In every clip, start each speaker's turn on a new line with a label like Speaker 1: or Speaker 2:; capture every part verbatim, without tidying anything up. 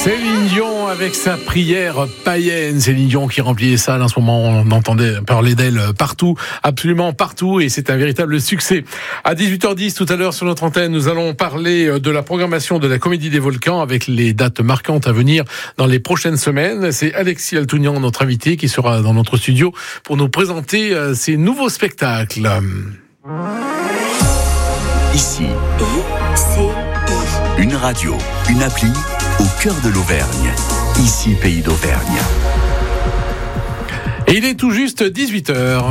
Speaker 1: Céline Dion avec sa prière païenne. Céline Dion qui remplit les salles. En ce moment, on entendait parler d'elle partout, absolument partout, et c'est un véritable succès. À dix-huit heures dix, tout à l'heure sur notre antenne, nous allons parler de la programmation de la Comédie des Volcans avec les dates marquantes à venir dans les prochaines semaines. C'est Alexis Altounian, notre invité, qui sera dans notre studio pour nous présenter ces nouveaux spectacles.
Speaker 2: Ici, I C I. Une radio, une appli au cœur de l'Auvergne. Ici, Pays d'Auvergne.
Speaker 1: Et il est tout juste dix-huit heures.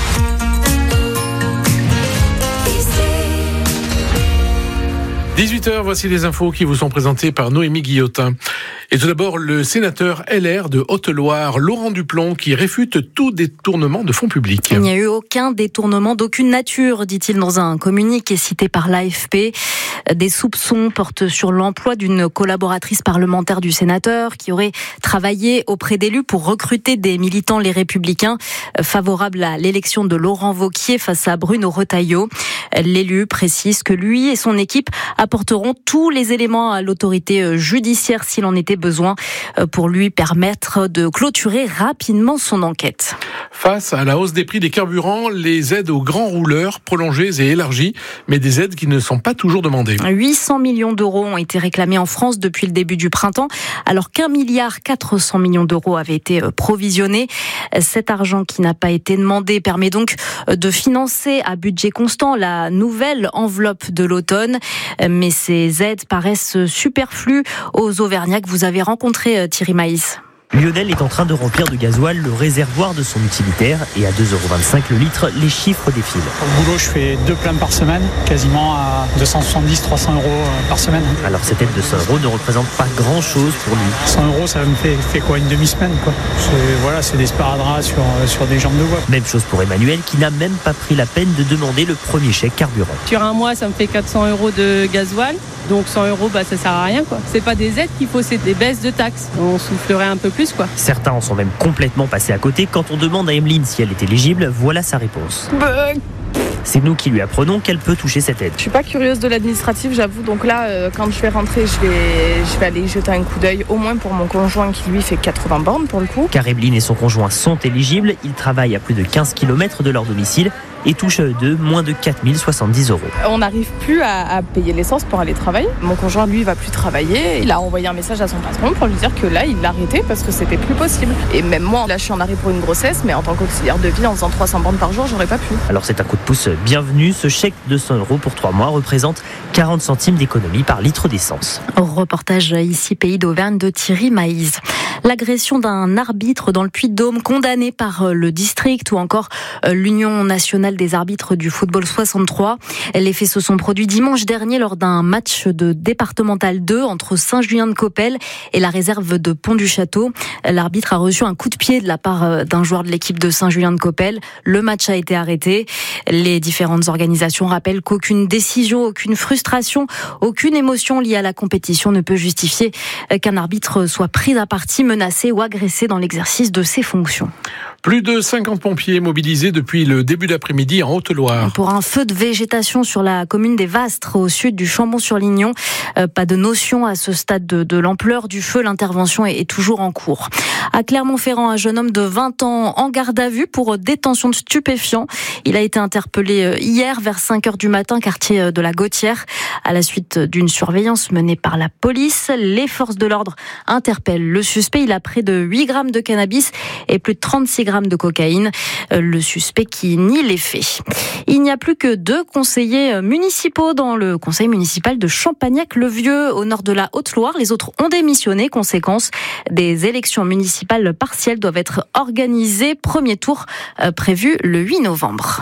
Speaker 1: dix-huit heures, voici les infos qui vous sont présentées par Noémie Guillotin. Et tout d'abord, le sénateur L R de Haute-Loire, Laurent Duplon, qui réfute tout détournement de fonds publics.
Speaker 3: Il n'y a eu aucun détournement d'aucune nature, dit-il dans un communiqué cité par l'A F P. Des soupçons portent sur l'emploi d'une collaboratrice parlementaire du sénateur qui aurait travaillé auprès d'élus pour recruter des militants les Républicains favorables à l'élection de Laurent Wauquiez face à Bruno Retailleau. L'élu précise que lui et son équipe apporteront tous les éléments à l'autorité judiciaire s'il en était besoin pour lui permettre de clôturer rapidement son enquête.
Speaker 1: Face à la hausse des prix des carburants, les aides aux grands rouleurs prolongées et élargies, mais des aides qui ne sont pas toujours demandées.
Speaker 3: huit cents millions d'euros ont été réclamés en France depuis le début du printemps, alors qu'un milliard quatre cents millions d'euros avaient été provisionnés. Cet argent qui n'a pas été demandé permet donc de financer à budget constant la nouvelle enveloppe de l'automne. Mais ces aides paraissent superflues aux Auvergnats que vous avez rencontrés, Thierry Maïs.
Speaker 4: Lionel est en train de remplir de gasoil le réservoir de son utilitaire et à deux euros vingt-cinq le litre, les chiffres défilent.
Speaker 5: Au boulot, je fais deux pleins par semaine, quasiment à deux cent soixante-dix à trois cents euros par semaine.
Speaker 4: Alors cette aide de cent euros ne représente pas grand-chose pour lui.
Speaker 5: cent euros, ça me fait, fait quoi, une demi-semaine quoi. C'est, voilà, c'est des sparadraps sur, sur des jambes de bois.
Speaker 4: Même chose pour Emmanuel qui n'a même pas pris la peine de demander le premier chèque carburant.
Speaker 6: Sur un mois, ça me fait quatre cents euros de gasoil. Donc cent euros, bah, ça sert à rien, quoi. C'est pas des aides qu'il faut, c'est des baisses de taxes. On soufflerait un peu plus, quoi.
Speaker 4: Certains en sont même complètement passés à côté. Quand on demande à Emeline si elle est éligible, voilà sa réponse.
Speaker 6: Bah...
Speaker 4: C'est nous qui lui apprenons qu'elle peut toucher cette aide.
Speaker 6: Je suis pas curieuse de l'administratif, j'avoue. Donc là, euh, quand je vais rentrer, je vais, je vais aller jeter un coup d'œil, au moins pour mon conjoint qui lui fait quatre-vingts bornes pour le coup.
Speaker 4: Car Emeline et son conjoint sont éligibles. Ils travaillent à plus de quinze kilomètres de leur domicile et touchent à eux deux moins de quatre mille soixante-dix euros.
Speaker 6: On n'arrive plus à, à payer l'essence pour aller travailler. Mon conjoint, lui, va plus travailler. Il a envoyé un message à son patron pour lui dire que là, il l'arrêtait parce que c'était plus possible. Et même moi, là, je suis en arrêt pour une grossesse, mais en tant qu'auxiliaire de vie, en faisant trois cents bornes par jour, j'aurais pas pu.
Speaker 4: Alors c'est un coup de pouce bienvenu. Ce chèque de cent euros pour trois mois représente quarante centimes d'économie par litre d'essence.
Speaker 3: Reportage ici, Pays d'Auvergne, de Thierry Maïs. L'agression d'un arbitre dans le Puy-de-Dôme, condamné par le district ou encore l'Union nationale des arbitres du football soixante-trois. Les faits se sont produits dimanche dernier lors d'un match de départemental deux entre Saint-Julien-de-Coppel et la réserve de Pont-du-Château. L'arbitre a reçu un coup de pied de la part d'un joueur de l'équipe de Saint-Julien-de-Coppel. Le match a été arrêté. Les différentes organisations rappellent qu'aucune décision, aucune frustration, aucune émotion liée à la compétition ne peut justifier qu'un arbitre soit pris à partie, menacé ou agressé dans l'exercice de ses fonctions.
Speaker 1: Plus de cinquante pompiers mobilisés depuis le début d'après-midi en Haute-Loire.
Speaker 3: Pour un feu de végétation sur la commune des Vastres, au sud du Chambon-sur-Lignon. Euh, pas de notion à ce stade de, de l'ampleur du feu. L'intervention est, est toujours en cours. À Clermont-Ferrand, un jeune homme de vingt ans en garde à vue pour détention de stupéfiants. Il a été interpellé hier vers cinq heures du matin, quartier de la Gautière. À la suite d'une surveillance menée par la police, les forces de l'ordre interpellent le suspect. Il a près de huit grammes de cannabis et plus de trente-six grammes de cocaïne. Le suspect qui nie les faits. Il n'y a plus que deux conseillers municipaux dans le conseil municipal de Champagnac-le-Vieux, au nord de la Haute-Loire. Les autres ont démissionné. Conséquence, des élections municipales partielles doivent être organisées. Premier tour prévu le huit novembre.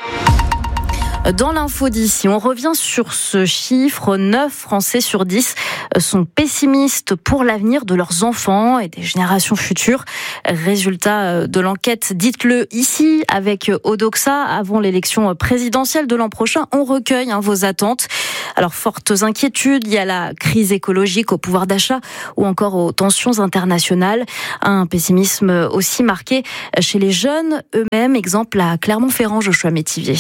Speaker 3: Dans l'info d'ici, on revient sur ce chiffre. neuf Français sur dix sont pessimistes pour l'avenir de leurs enfants et des générations futures. Résultat de l'enquête, dites-le ici avec Odoxa. Avant l'élection présidentielle de l'an prochain, on recueille hein, vos attentes. Alors, fortes inquiétudes liées à la crise écologique, au pouvoir d'achat ou encore aux tensions internationales. Un pessimisme aussi marqué chez les jeunes eux-mêmes. Exemple à Clermont-Ferrand, Joshua Métivier.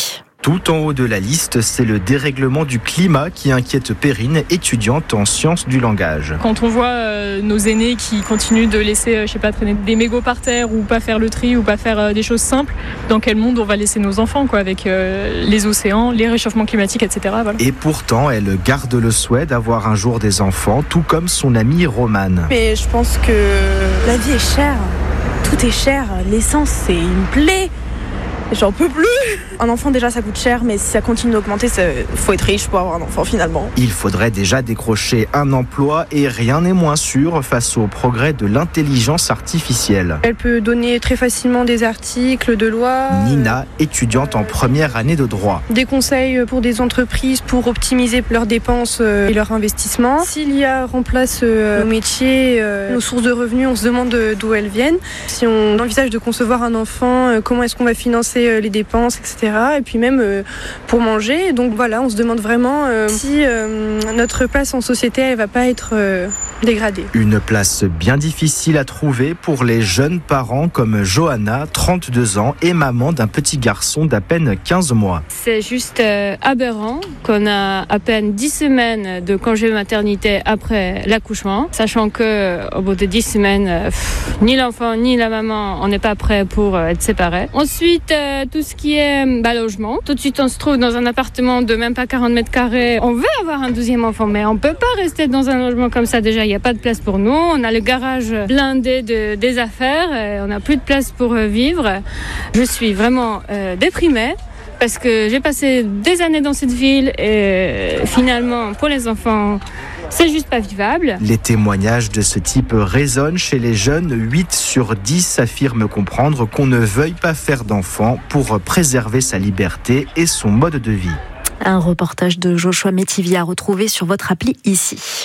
Speaker 7: Tout en haut de la liste, c'est le dérèglement du climat qui inquiète Perrine, étudiante en sciences du langage.
Speaker 6: Quand on voit euh, nos aînés qui continuent de laisser, euh, je sais pas, traîner des mégots par terre ou pas faire le tri ou pas faire euh, des choses simples, dans quel monde on va laisser nos enfants, quoi, avec euh, les océans, les réchauffements climatiques, et cetera. Voilà.
Speaker 7: Et pourtant, elle garde le souhait d'avoir un jour des enfants, tout comme son amie Romane.
Speaker 8: Mais je pense que la vie est chère, tout est cher, l'essence c'est une plaie. J'en peux plus. Un enfant déjà ça coûte cher, mais si ça continue d'augmenter, il faut être riche pour avoir un enfant finalement.
Speaker 7: Il faudrait déjà décrocher un emploi et rien n'est moins sûr face au progrès de l'intelligence artificielle.
Speaker 8: Elle peut donner très facilement des articles de loi.
Speaker 7: Nina, étudiante en première année de droit.
Speaker 8: Des conseils pour des entreprises pour optimiser leurs dépenses et leurs investissements. Si l'I A remplace nos métiers, nos sources de revenus, on se demande d'où elles viennent. Si on envisage de concevoir un enfant, comment est-ce qu'on va financer les dépenses, et cetera. Et puis même euh, pour manger. Donc voilà, on se demande vraiment euh, si euh, notre place en société, elle va pas être euh, dégradée.
Speaker 7: Une place bien difficile à trouver pour les jeunes parents comme Johanna, trente-deux ans, et maman d'un petit garçon d'à peine quinze mois.
Speaker 9: C'est juste euh, aberrant qu'on a à peine dix semaines de congé maternité après l'accouchement, sachant que au bout de dix semaines, euh, pff, ni l'enfant ni la maman, on n'est pas prêt pour euh, être séparés. Ensuite, euh, tout ce qui est bah, logement. Tout de suite, on se trouve dans un appartement de même pas quarante mètres carrés. On veut avoir un douzième enfant, mais on peut pas rester dans un logement comme ça. Déjà, il n'y a pas de place pour nous. On a le garage blindé de, des affaires. Et on n'a plus de place pour vivre. Je suis vraiment euh, déprimée. Parce que j'ai passé des années dans cette ville et finalement, pour les enfants, c'est juste pas vivable.
Speaker 7: Les témoignages de ce type résonnent chez les jeunes. huit sur dix affirment comprendre qu'on ne veuille pas faire d'enfants pour préserver sa liberté et son mode de vie.
Speaker 3: Un reportage de Joshua Métivier à retrouver sur votre appli ici.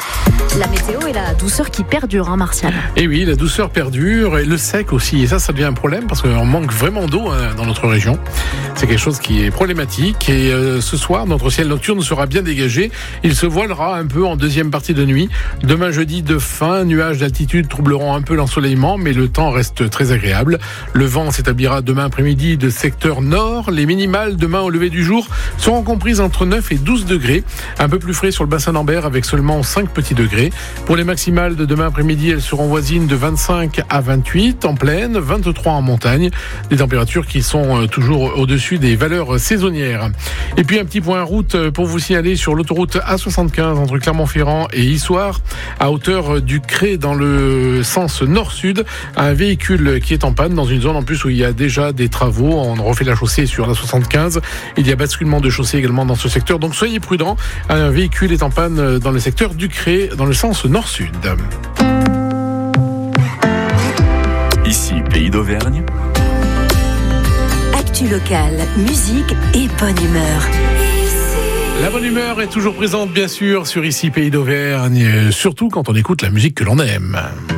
Speaker 3: La météo et la douceur qui perdure, hein, Martial.
Speaker 1: Et oui, la douceur perdure et le sec aussi. Et ça, ça devient un problème parce qu'on manque vraiment d'eau hein, dans notre région. C'est quelque chose qui est problématique. Et euh, ce soir, notre ciel nocturne sera bien dégagé. Il se voilera un peu en deuxième partie de nuit. Demain jeudi, de fins nuages d'altitude troubleront un peu l'ensoleillement, mais le temps reste très agréable. Le vent s'établira demain après-midi de secteur nord. Les minimales demain au lever du jour seront comprises entre neuf et douze degrés. Un peu plus frais sur le bassin d'Ambert avec seulement cinq petits degrés. Pour les maximales de demain après-midi, elles seront voisines de vingt-cinq à vingt-huit en plaine, vingt-trois en montagne. Des températures qui sont toujours au-dessus des valeurs saisonnières. Et puis un petit point route pour vous signaler sur l'autoroute A soixante-quinze entre Clermont-Ferrand et Issoire, à hauteur du Cré dans le sens nord-sud. Un véhicule qui est en panne dans une zone en plus où il y a déjà des travaux. On refait la chaussée sur la soixante-quinze. Il y a basculement de chaussée également dans ce secteur. Donc soyez prudents. Un véhicule est en panne dans le secteur du Cré dans le sens nord-sud.
Speaker 2: Ici, Pays d'Auvergne.
Speaker 10: Actu locale, musique et bonne humeur.
Speaker 1: La bonne humeur est toujours présente, bien sûr, sur Ici, Pays d'Auvergne, surtout quand on écoute la musique que l'on aime.